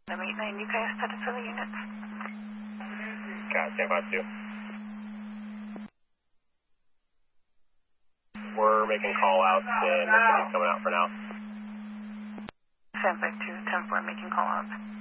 The 890 UK status of the units. Got 1052. We're making call outs and nothing's coming out for now. 752, 10-4 making call outs.